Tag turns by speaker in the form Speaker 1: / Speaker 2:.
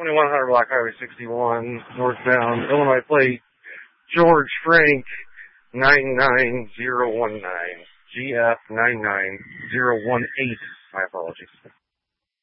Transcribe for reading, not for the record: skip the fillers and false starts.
Speaker 1: 2100 Block Highway 61, northbound, Illinois plate, George Frank 99019, GF 99018. My apologies.